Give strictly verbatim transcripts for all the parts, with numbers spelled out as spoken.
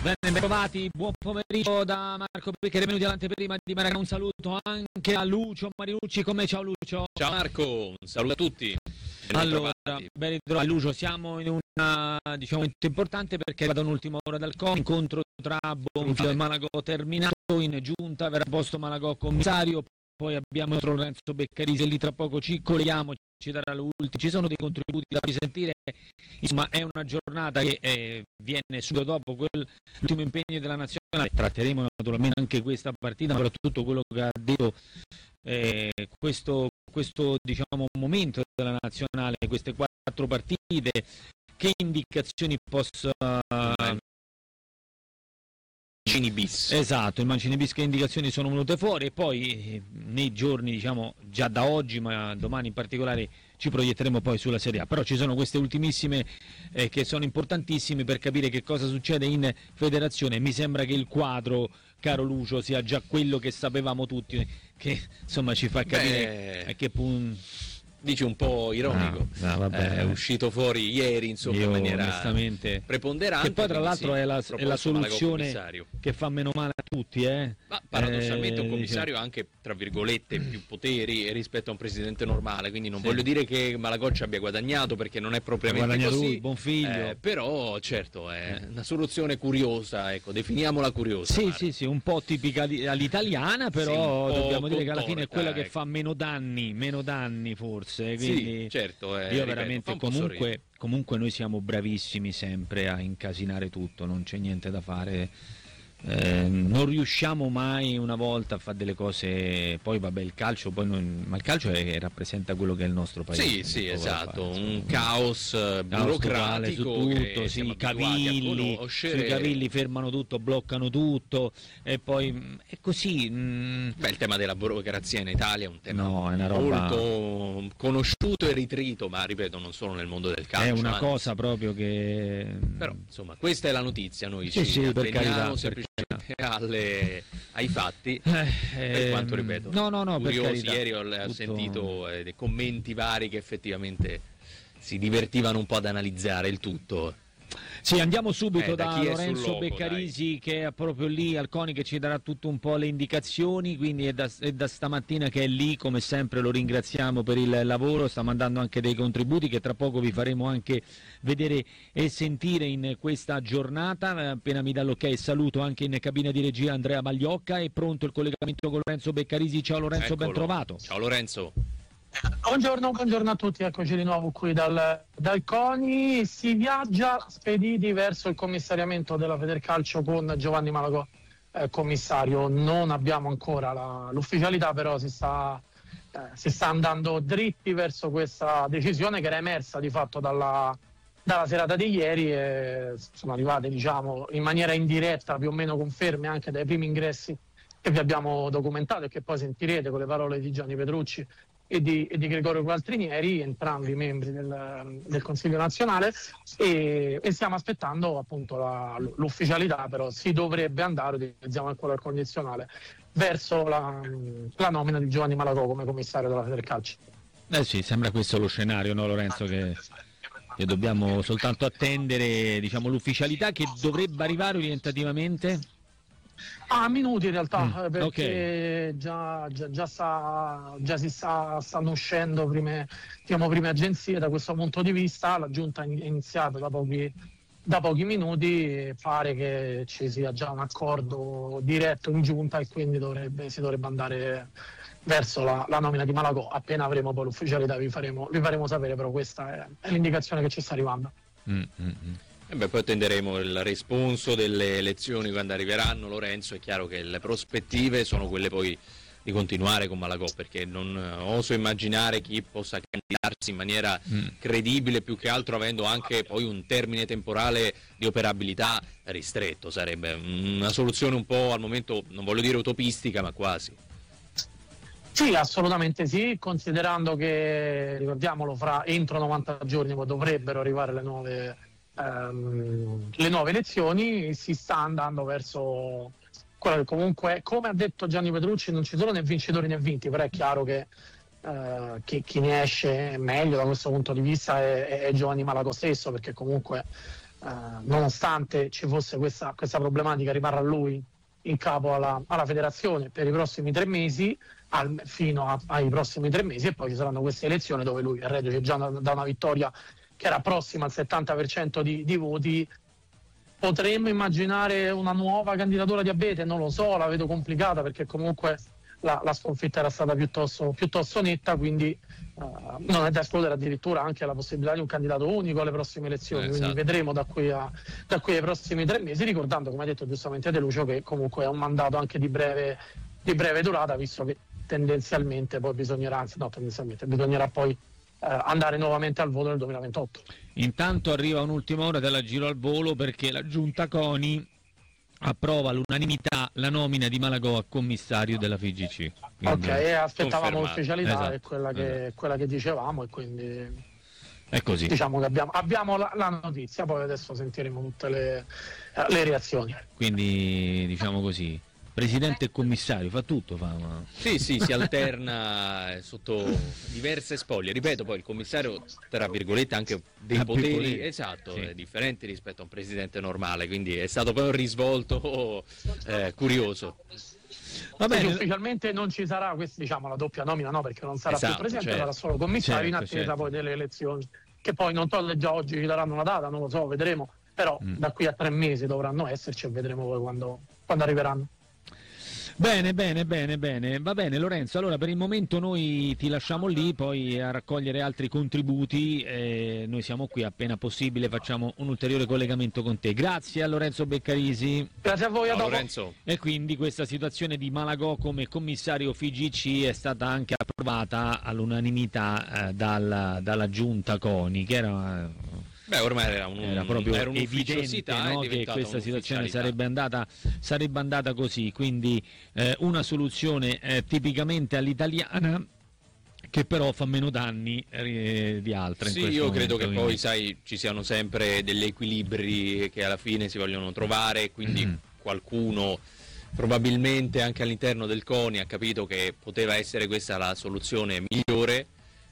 Bene, ben trovati, buon pomeriggio da Marco Beccheri, venuti all'anteprima di Maracana. Un saluto anche a Lucio Marinucci, con me. Ciao Lucio. Ciao Marco, un saluto a tutti. Allora, ben ritrovati Lucio, siamo in una, diciamo, momento importante perché è arrivata un'ultima ora dal C O N, incontro tra Bonfilo e Malagò terminato, in giunta verrà posto Malagò commissario, poi abbiamo Lorenzo Beccarisi, lì tra poco ci colleghiamo, ci darà l'ultimo, ci sono dei contributi da risentire, insomma è una giornata che eh, viene subito dopo quell'ultimo impegno della nazionale. Tratteremo naturalmente anche questa partita, ma soprattutto quello che ha detto eh, questo, questo diciamo momento della nazionale, queste quattro partite, che indicazioni possa... Mancini bis. Esatto, il Mancini bis, che indicazioni sono venute fuori, e poi eh, nei giorni, diciamo già da oggi, ma domani in particolare, ci proietteremo poi sulla Serie A. Però ci sono queste ultimissime eh, che sono importantissime per capire che cosa succede in federazione. Mi sembra che il quadro, caro Lucio, sia già quello che sapevamo tutti, che insomma ci fa capire Beh... a che punto... Dici un po' ironico, no, no, vabbè, è uscito fuori ieri, insomma, io, in maniera onestamente preponderante. Che poi tra l'altro sì, è, la, è la soluzione che fa meno male a tutti, eh? Ma paradossalmente eh, un commissario diciamo... ha anche, tra virgolette, più poteri rispetto a un presidente normale, quindi non sì. voglio dire che Malagò ci abbia guadagnato, perché non è propriamente così, lui, buon figlio. Eh, però certo è una soluzione curiosa, ecco, definiamola curiosa. Sì, sì, sì, un po' tipica all'italiana, però sì, dobbiamo dire che alla fine è quella ecco. che fa meno danni, meno danni forse, quindi... Sì, certo, eh, io ripeto, veramente comunque, comunque noi siamo bravissimi sempre a incasinare tutto, non c'è niente da fare, eh, non riusciamo mai una volta a fare delle cose, poi vabbè il calcio, poi non, ma il calcio è, rappresenta quello che è il nostro paese. Sì, sì, esatto, fare, un caos burocratico su tutto, sì, i cavilli, sui cavilli fermano tutto, bloccano tutto, e poi è così. Mh... Beh, il tema della burocrazia in Italia è un tema no, è una roba... molto conosciuto e ritrito, ma ripeto, non solo nel mondo del calcio. È una anzi. cosa proprio che... Però, insomma, questa è la notizia, noi sì, ci sì, per carità, semplicemente alle, ai fatti, eh, per quanto ripeto. No, no, no, curiosi, per carità. ieri ho, ho Tutto... sentito eh, dei commenti vari che effettivamente si divertivano un po' ad analizzare il tutto. Sì, andiamo subito eh, da, da Lorenzo loco, Beccarisi, dai. che è proprio lì al CONI, che ci darà tutto un po' le indicazioni, quindi è da, è da stamattina che è lì, come sempre lo ringraziamo per il lavoro, sta mandando anche dei contributi che tra poco vi faremo anche vedere e sentire in questa giornata. Appena mi dà l'ok saluto anche in cabina di regia Andrea Magliocca, è pronto il collegamento con Lorenzo Beccarisi. Ciao Lorenzo, Eccolo. ben trovato. Ciao Lorenzo. Buongiorno, buongiorno a tutti, eccoci di nuovo qui dal, dal CONI. Si viaggia spediti verso il commissariamento della Federcalcio con Giovanni Malagò eh, commissario. Non abbiamo ancora la, l'ufficialità, però si sta, eh, si sta andando dritti verso questa decisione che era emersa di fatto dalla, dalla serata di ieri, e sono arrivate, diciamo, in maniera indiretta più o meno conferme anche dai primi ingressi che vi abbiamo documentato e che poi sentirete con le parole di Gianni Petrucci e di, e di Gregorio Gualtrinieri, entrambi membri del, del Consiglio nazionale, e, e stiamo aspettando appunto la, l'ufficialità, però si dovrebbe andare, utilizziamo ancora il condizionale, verso la, la nomina di Giovanni Malagò come commissario della Federcalcio. Eh sì, sembra questo lo scenario, no Lorenzo, che, che dobbiamo soltanto attendere, diciamo, l'ufficialità che dovrebbe arrivare orientativamente? Ah, minuti in realtà, mm, perché okay. già, già, già, sta, già si sta, stanno uscendo prime, diciamo, prime agenzie da questo punto di vista. La giunta è iniziata da pochi, da pochi minuti, e pare che ci sia già un accordo diretto in giunta, e quindi dovrebbe, si dovrebbe andare verso la, la nomina di Malagò. Appena avremo poi l'ufficialità vi faremo, vi faremo sapere, però questa è, è l'indicazione che ci sta arrivando. Mm, mm, mm. E beh, poi attenderemo il responso delle elezioni quando arriveranno, Lorenzo. È chiaro che le prospettive sono quelle poi di continuare con Malagò, perché non oso immaginare chi possa candidarsi in maniera mm. credibile, più che altro avendo anche poi un termine temporale di operabilità ristretto. Sarebbe una soluzione un po' al momento, non voglio dire utopistica, ma quasi. Sì, assolutamente sì, considerando che, ricordiamolo, fra entro novanta giorni poi dovrebbero arrivare le nuove Um, le nuove elezioni, si sta andando verso quello che comunque, come ha detto Gianni Petrucci, non ci sono né vincitori né vinti, però è chiaro che, uh, che chi ne esce meglio da questo punto di vista è, è Giovanni Malagò stesso, perché comunque eh, nonostante ci fosse questa, questa problematica, rimarrà lui in capo alla, alla federazione per i prossimi tre mesi, al, fino a, ai prossimi tre mesi, e poi ci saranno queste elezioni dove lui, reduce già da, da una vittoria che era prossima al settanta per cento di, di voti. Potremmo immaginare una nuova candidatura di Abete? Non lo so, la vedo complicata perché comunque la, la sconfitta era stata piuttosto, piuttosto netta, quindi uh, non è da escludere addirittura anche la possibilità di un candidato unico alle prossime elezioni, eh, quindi esatto. vedremo da qui, a, da qui ai prossimi tre mesi, ricordando, come ha detto giustamente De Lucio, che comunque è un mandato anche di breve, di breve durata, visto che tendenzialmente poi bisognerà, anzi no, tendenzialmente bisognerà poi Uh, andare nuovamente al voto nel duemilaventotto. Intanto arriva un'ultima ora della giro al volo, perché la giunta CONI approva all'unanimità la nomina di Malagò a commissario della F I G C. Quindi... Ok, e aspettavamo confermato. l'ufficialità, Esatto. è quella che, Esatto. quella che dicevamo, e quindi è così. diciamo che abbiamo, abbiamo la, la notizia, poi adesso sentiremo tutte le, le reazioni. Quindi diciamo così, presidente e commissario, fa tutto, fa ma... Sì, sì, si alterna sotto diverse spoglie. Ripeto, poi il commissario, tra virgolette, ha anche dei Tra poteri, virgolette, esatto, sì. eh, differenti rispetto a un presidente normale, quindi è stato poi un risvolto eh, curioso. Va Quindi bene, ufficialmente non ci sarà questa, diciamo, la doppia nomina, no, perché non sarà Esatto, più presidente, certo. sarà solo commissario, Certo, in attesa certo. poi delle elezioni, che poi non so se già oggi ci daranno una data, non lo so, vedremo, però Mm. da qui a tre mesi dovranno esserci e vedremo poi quando, quando arriveranno. Bene, bene, bene, bene. Va bene Lorenzo, allora per il momento noi ti lasciamo lì, poi a raccogliere altri contributi, eh, noi siamo qui, appena possibile facciamo un ulteriore collegamento con te. Grazie a Lorenzo Beccarisi. Grazie a voi, a Ciao, dopo. Lorenzo. E quindi questa situazione di Malagò come commissario F I G C è stata anche approvata all'unanimità eh, dalla, dalla giunta CONI, che era... Beh, ormai era, un, Era proprio era evidente, un'ufficiosità, no, è che diventata questa situazione un'ufficialità. sarebbe andata, sarebbe andata così, quindi eh, una soluzione eh, tipicamente all'italiana, che però fa meno danni eh, di altre. Sì, in questo io credo momento, che quindi. poi, sai, ci siano sempre degli equilibri che alla fine si vogliono trovare, quindi Mm. qualcuno probabilmente anche all'interno del CONI ha capito che poteva essere questa la soluzione migliore,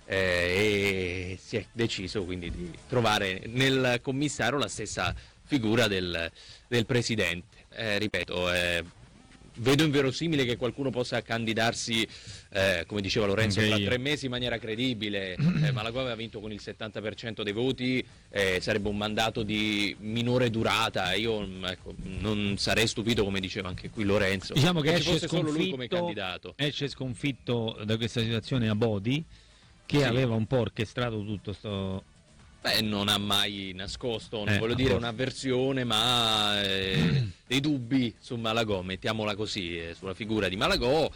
eh, e si è deciso quindi di trovare nel commissario la stessa figura del, del presidente. Eh, ripeto, eh, vedo inverosimile che qualcuno possa candidarsi, eh, come diceva Lorenzo, Anche tra io. tre mesi in maniera credibile. eh, Malagò aveva vinto con il settanta per cento dei voti, eh, sarebbe un mandato di minore durata. Io mm, ecco, non sarei stupito, come diceva anche qui Lorenzo, Diciamo che che ci esce fosse solo lui come sconfitto, candidato. esce sconfitto da questa situazione a Bodi, che Sì. aveva un po' orchestrato tutto sto... Beh, non ha mai nascosto, non Eh, voglio a dire posto. un'avversione, ma eh, dei dubbi su Malagò, mettiamola così, eh, sulla figura di Malagò.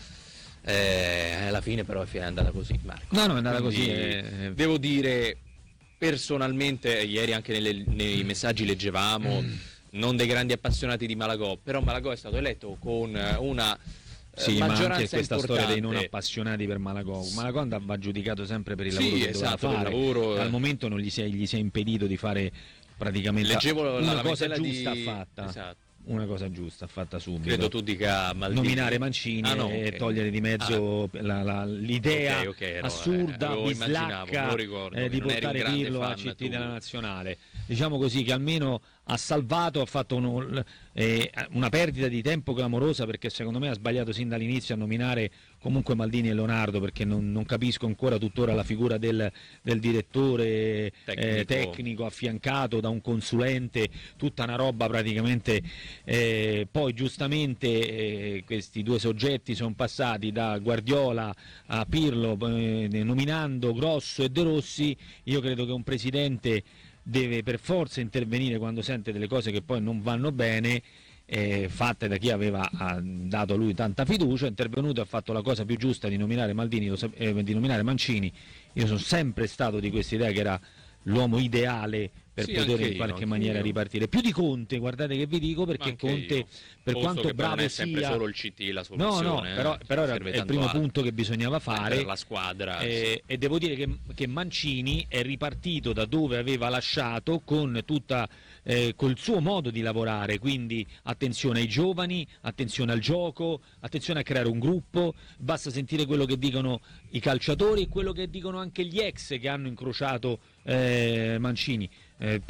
Eh, alla fine però è andata così, Marco. No, no, è andata Quindi, così. eh, Devo dire, personalmente, ieri anche nelle- nei messaggi leggevamo, Mm. non dei grandi appassionati di Malagò, però Malagò è stato eletto con una eh, Sì, ma maggioranza anche questa storia dei non importante. appassionati per Malagò. Malagò va giudicato sempre per il Sì, lavoro che esatto, doveva per fare. il lavoro, eh. Al momento non gli si è, gli si è impedito di fare praticamente Leggevo la una cosa lamentela giusta di... fatta. Esatto. Una cosa giusta fatta subito. Credo tu dica Maldini. Nominare Mancini Ah, no, e ok. togliere di mezzo la- la- l'idea Ok, ok, no, assurda, eh, lo immaginavo, bislacca me lo ricordo, eh, che di non eri un portare grande Pirlo a fan C T tu. della nazionale. Diciamo così che almeno ha salvato, ha fatto uno- eh, una perdita di tempo clamorosa, perché secondo me ha sbagliato sin dall'inizio a nominare comunque Maldini e Leonardo, perché non, non capisco ancora tuttora la figura del, del direttore Tecnico. eh, tecnico affiancato da un consulente, tutta una roba praticamente. Eh, poi giustamente eh, questi due soggetti sono passati da Guardiola a Pirlo, eh, nominando Grosso e De Rossi. Io credo che un presidente deve per forza intervenire quando sente delle cose che poi non vanno bene, eh, fatte da chi aveva ha dato a lui tanta fiducia. È intervenuto e ha fatto la cosa più giusta di nominare Maldini, lo sap- eh, di nominare Mancini. Io sono sempre stato di questa idea che era l'uomo ideale per Sì, poter anche in io, qualche anche maniera io. ripartire. Più di Conte, guardate che vi dico, perché Anche Conte, io. per Posto quanto che poi bravo non è sempre sia... solo il C T la No, soluzione. no, eh, però, però era serve è il tanto primo altro. punto che bisognava fare. Per la squadra. Eh, e devo dire che, che Mancini è ripartito da dove aveva lasciato con tutta eh, col suo modo di lavorare, quindi attenzione ai giovani, attenzione al gioco, attenzione a creare un gruppo. Basta sentire quello che dicono i calciatori e quello che dicono anche gli ex che hanno incrociato eh, Mancini. Eh,